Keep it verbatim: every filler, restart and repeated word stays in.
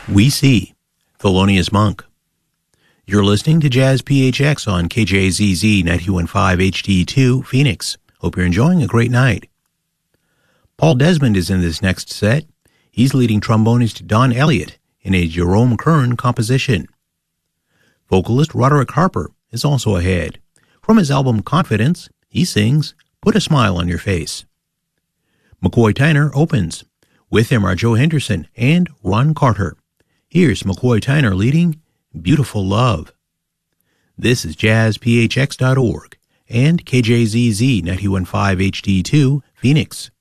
We See, Thelonious Monk. You're listening to Jazz P H X on K J Z Z ninety-one point five H D two, Phoenix. Hope you're enjoying a great night. Paul Desmond is in this next set. He's leading trombonist Don Elliott in a Jerome Kern composition. Vocalist Roderick Harper is also ahead. From his album Confidence, he sings Put a Smile on Your Face. McCoy Tyner opens. With him are Joe Henderson and Ron Carter. Here's McCoy Tyner leading Beautiful Love. This is jazz p h x dot org and K J Z Z ninety-one point five H D two, Phoenix.